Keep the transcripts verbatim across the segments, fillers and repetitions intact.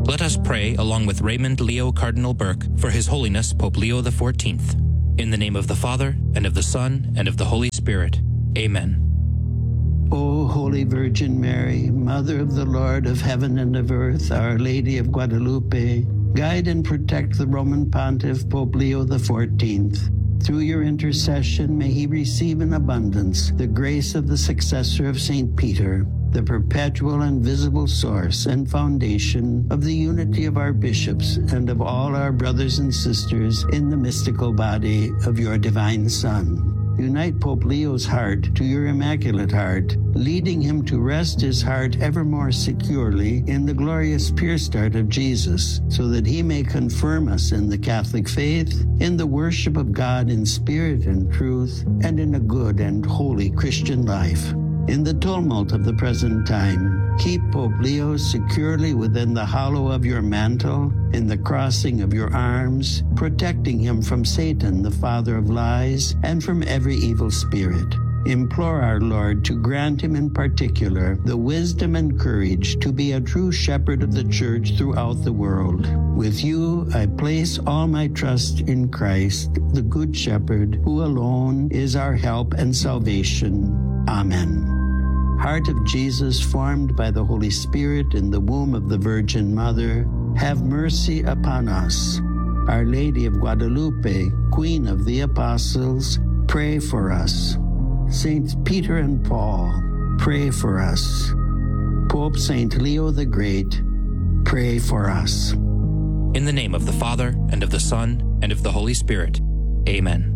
Let us pray along with Raymond Leo Cardinal Burke for His Holiness Pope Leo the fourteenth. In the name of the Father, and of the Son, and of the Holy Spirit. Amen. O Holy Virgin Mary, Mother of the Lord of heaven and of earth, Our Lady of Guadalupe, guide and protect the Roman Pontiff Pope Leo the fourteenth. Through your intercession, may he receive in abundance the grace of the successor of Saint Peter, the perpetual and visible source and foundation of the unity of our bishops and of all our brothers and sisters in the mystical body of your divine Son. Unite Pope Leo's heart to your Immaculate Heart, leading him to rest his heart ever more securely in the glorious pierced heart of Jesus, so that he may confirm us in the Catholic faith, in the worship of God in spirit and truth, and in a good and holy Christian life. In the tumult of the present time, keep Pope Leo securely within the hollow of your mantle, in the crossing of your arms, protecting him from Satan, the father of lies, and from every evil spirit. Implore our Lord to grant him in particular the wisdom and courage to be a true shepherd of the Church throughout the world. With you, I place all my trust in Christ, the Good Shepherd, who alone is our help and salvation. Amen. Heart of Jesus, formed by the Holy Spirit in the womb of the Virgin Mother, have mercy upon us. Our Lady of Guadalupe, Queen of the Apostles, pray for us. Saints Peter and Paul, pray for us. Pope Saint Leo the Great, pray for us. In the name of the Father, and of the Son, and of the Holy Spirit. Amen.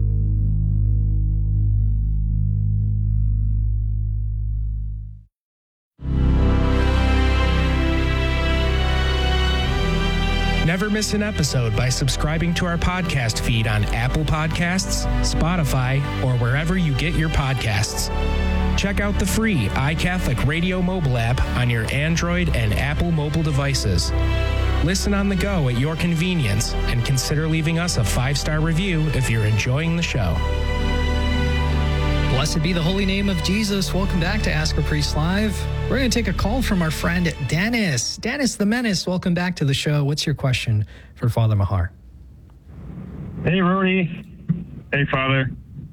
Never miss an episode by subscribing to our podcast feed on Apple Podcasts, Spotify, or wherever you get your podcasts. Check out the free iCatholic Radio mobile app on your Android and Apple mobile devices. Listen on the go at your convenience, and consider leaving us a five-star review if you're enjoying the show. Blessed be the holy name of Jesus. Welcome back to Ask a Priest Live. We're going to take a call from our friend Dennis. Dennis the Menace, welcome back to the show. What's your question for Father Mahar? Hey, Rory. Hey, Father.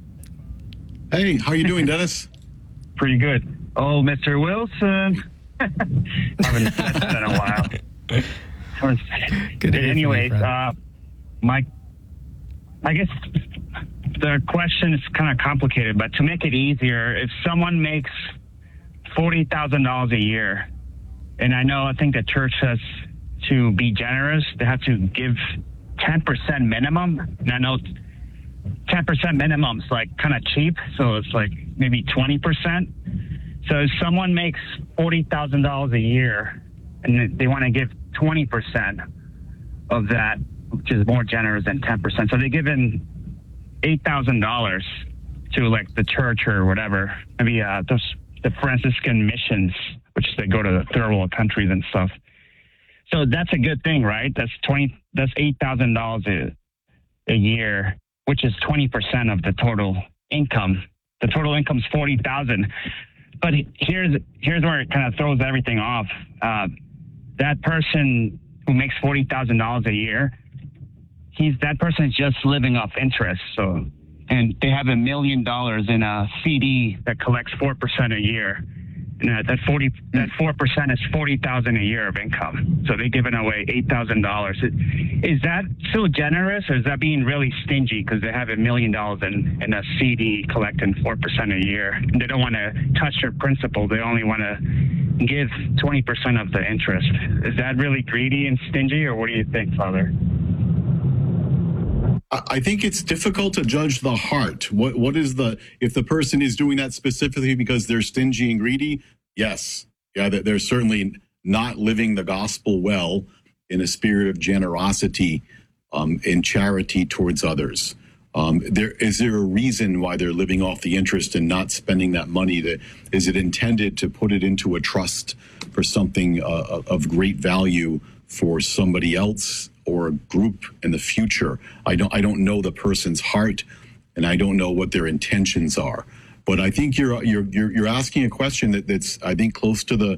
Hey, how you doing, Dennis? Pretty good. Oh, Mister Wilson. Haven't seen it in a while. Good. Anyways, uh, my, I guess the question is kind of complicated, but to make it easier, if someone makes forty thousand dollars a year, and I know, I think the church says to be generous, they have to give ten percent minimum, and I know ten percent minimum is like kind of cheap, so it's like maybe twenty percent. So if someone makes forty thousand dollars a year, and they want to give twenty percent of that, which is more generous than ten percent, so they give in eight thousand dollars to like the church or whatever, maybe uh, those, the Franciscan missions, which they go to the third world countries and stuff. So that's a good thing, right? That's twenty. That's eight thousand dollars a a year, which is twenty percent of the total income. The total income is forty thousand. But here's here's where it kind of throws everything off. Uh, that person who makes forty thousand dollars a year, he's that person is just living off interest. So, and they have a million dollars in a C D that collects four percent a year. And that, that forty that four percent is forty thousand a year of income. So they're giving away eight thousand dollars. Is that still generous, or is that being really stingy because they have a million dollars in in a C D collecting four percent a year? And they don't want to touch their principal. They only want to give twenty percent of the interest. Is that really greedy and stingy, or what do you think, Father? I think it's difficult to judge the heart. What what is the if the person is doing that specifically because they're stingy and greedy? Yes, yeah, they're certainly not living the gospel well in a spirit of generosity um, and charity towards others. Um, there is there a reason why they're living off the interest and not spending that money? That is it intended to put it into a trust for something uh, of great value for somebody else or a group in the future? I don't I don't know the person's heart, and I don't know what their intentions are. But I think you're you're you're, you're asking a question that, that's I think close to the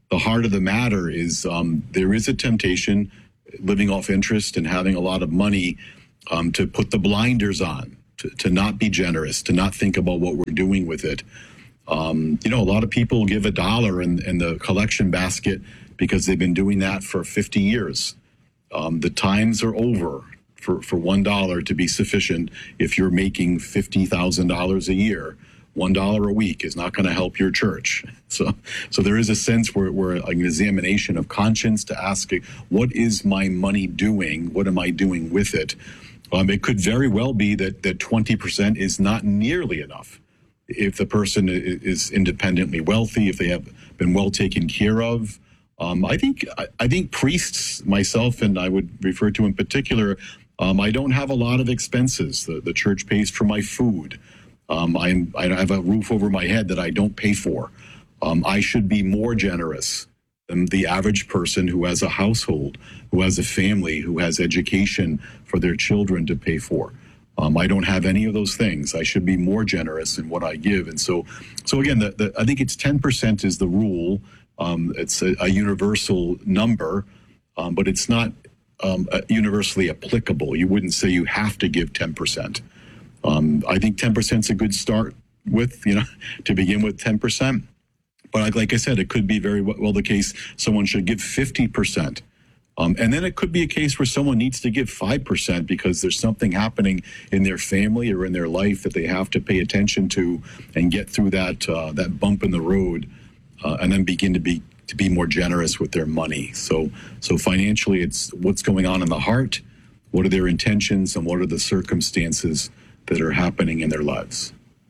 the heart of the matter is um, there is a temptation, living off interest and having a lot of money, um, to put the blinders on, to, to not be generous, to not think about what we're doing with it. Um, you know, a lot of people give a dollar in, in the collection basket because they've been doing that for fifty years. Um, the times are over for, for one dollar to be sufficient. If you're making fifty thousand dollars a year, one dollar a week is not going to help your church. So, so there is a sense where, where an examination of conscience to ask, what is my money doing? What am I doing with it? Um, it could very well be that, that twenty percent is not nearly enough. If the person is independently wealthy, if they have been well taken care of. Um, I think I think priests, myself, and I would refer to in particular, um, I don't have a lot of expenses. The, the church pays for my food. Um, I'm, I have a roof over my head that I don't pay for. Um, I should be more generous than the average person who has a household, who has a family, who has education for their children to pay for. Um, I don't have any of those things. I should be more generous in what I give. And so, so again, the, the, I think it's ten percent is the rule. Um, it's a, a universal number, um, but it's not um, universally applicable. You wouldn't say you have to give ten percent. Um, I think ten percent is a good start with, you know, to begin with ten percent. But like, like I said, it could be very well the case someone should give fifty percent. Um, and then it could be a case where someone needs to give five percent because there's something happening in their family or in their life that they have to pay attention to and get through that uh, that bump in the road, uh, and then begin to be to be more generous with their money. So, so financially, it's what's going on in the heart, what are their intentions, and what are the circumstances that are happening in their lives.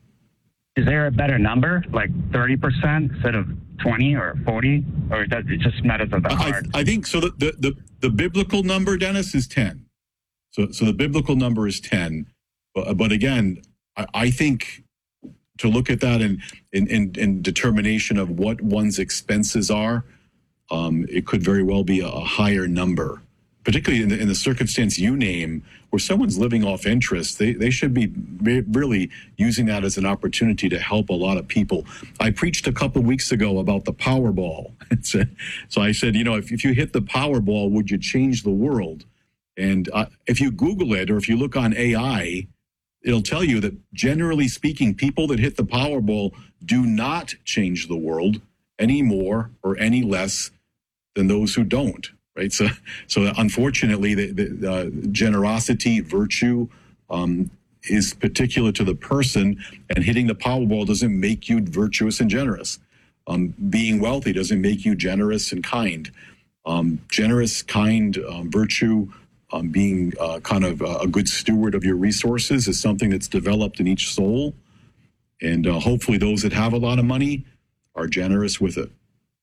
Is there a better number, like thirty percent instead of twenty or forty, or does it just matters of the heart? I, I think so. The, the, the, the biblical number, Dennis, is ten. So, so the biblical number is ten. But, but again, I, I think to look at that in, in, in, in determination of what one's expenses are, um, it could very well be a, a higher number. Particularly in the, in the circumstance you name, where someone's living off interest, they, they should be re- really using that as an opportunity to help a lot of people. I preached a couple of weeks ago about the Powerball. So I said, you know, if, if you hit the Powerball, would you change the world? And uh, if you Google it, or if you look on A I, it'll tell you that generally speaking, people that hit the Powerball do not change the world any more or any less than those who don't. Right. So, so unfortunately, the, the uh, generosity, virtue, um, is particular to the person, and hitting the Powerball doesn't make you virtuous and generous. Um, being wealthy doesn't make you generous and kind. Um, generous, kind, um, virtue, um, being uh, kind of a good steward of your resources is something that's developed in each soul. And uh, hopefully those that have a lot of money are generous with it.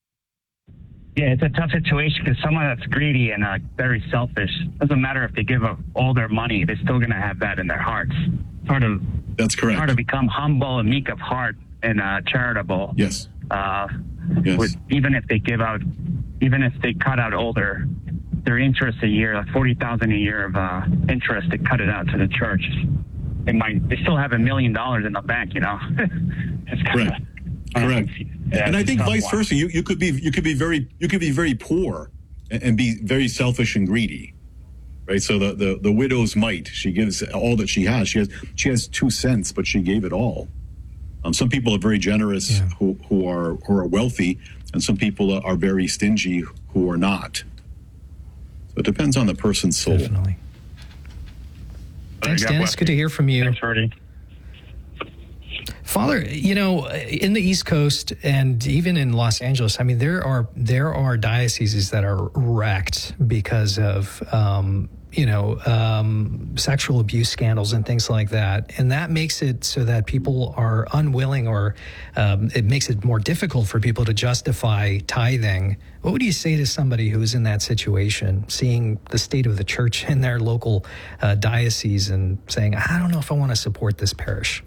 Yeah, it's a tough situation because someone that's greedy and uh, very selfish, doesn't matter if they give up all their money, they're still going to have that in their hearts. It's hard to, that's correct. It's hard to become humble and meek of heart and uh, charitable. Yes. Uh, yes. With, even if they give out, even if they cut out all their, their interest a year, like forty thousand dollars a year of uh, interest, they cut it out to the church. They might, they still have a million dollars in the bank, you know. It's kind Correct. of, Correct. Yeah, and I think vice one. versa. You you could be you could be very you could be very poor and, and be very selfish and greedy, right? So the, the the widow's mite. She gives all that she has. She has she has two cents, but she gave it all. Um, some people are very generous yeah. who who are who are wealthy, and some people are very stingy who are not. So it depends on the person's soul. Definitely. Thanks, Dennis. Good to hear from you. Thanks, Rudy. Father, you know, in the East Coast and even in Los Angeles, I mean, there are there are dioceses that are wrecked because of, um, you know, um, sexual abuse scandals and things like that. And that makes it so that people are unwilling, or um, it makes it more difficult for people to justify tithing. What would you say to somebody who is in that situation, seeing the state of the church in their local uh, diocese and saying, I don't know if I want to support this parish?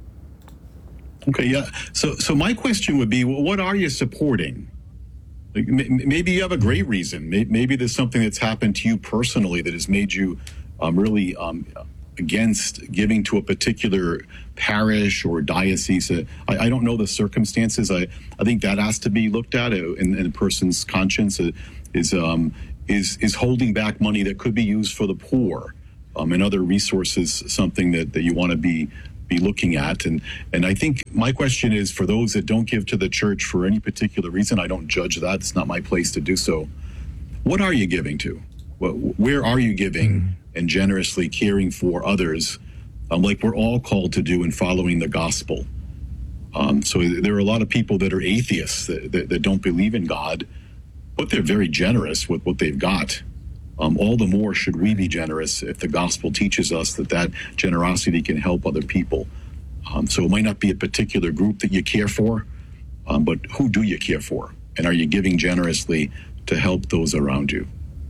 Okay, yeah. So, so my question would be, well, what are you supporting? Like, maybe you have a great reason. Maybe there's something that's happened to you personally that has made you um, really um, against giving to a particular parish or diocese. Uh, I, I don't know the circumstances. I, I think that has to be looked at in, in a person's conscience. Uh, is um, is is holding back money that could be used for the poor um, and other resources something that, that you want to be be looking at. And and I think my question is, for those that don't give to the church for any particular reason, I don't judge that. It's not my place to do so. What are you giving to? Where are you giving and generously caring for others, um, like we're all called to do in following the gospel? Um, so there are a lot of people that are atheists that, that, that don't believe in God, but they're very generous with what they've got. Um, all the more should we be generous if the gospel teaches us that that generosity can help other people. Um, so it might not be a particular group that you care for, um, but who do you care for? And are you giving generously to help those around you?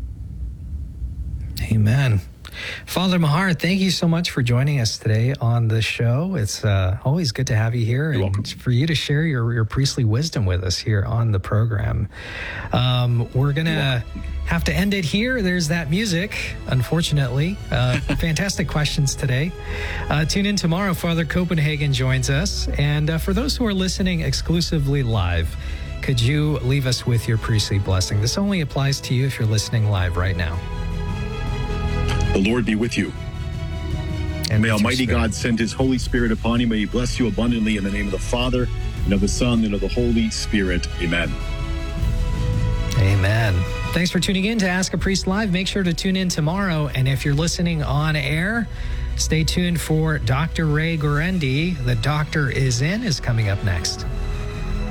Amen. Father Mahar, thank you so much for joining us today on the show. It's uh, always good to have you here You're and welcome. for you to share your, your priestly wisdom with us here on the program. Um, we're going to have to end it here. There's that music, unfortunately. Uh, fantastic questions today. Uh, tune in tomorrow. Father Copenhagen joins us. And uh, for those who are listening exclusively live, could you leave us with your priestly blessing? This only applies to you if you're listening live right now. The Lord be with you. And May with your Almighty spirit. God send his Holy Spirit upon you. May he bless you abundantly in the name of the Father, and of the Son, and of the Holy Spirit. Amen. Amen. Thanks for tuning in to Ask a Priest Live. Make sure to tune in tomorrow. And if you're listening on air, stay tuned for Doctor Ray Guarendi. The Doctor is In is coming up next.